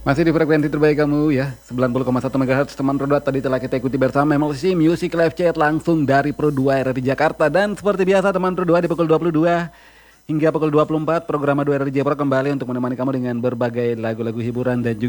Masih di frekuensi terbaik kamu ya, 90,1 MHz teman Pro 2 tadi telah kita ikuti bersama MLC Music Live Chat langsung dari Pro 2 RRI Jakarta. Dan seperti biasa teman Pro 2 di pukul 22 hingga pukul 24 program 2 RRI Jakarta kembali untuk menemani kamu dengan berbagai lagu-lagu hiburan dan juga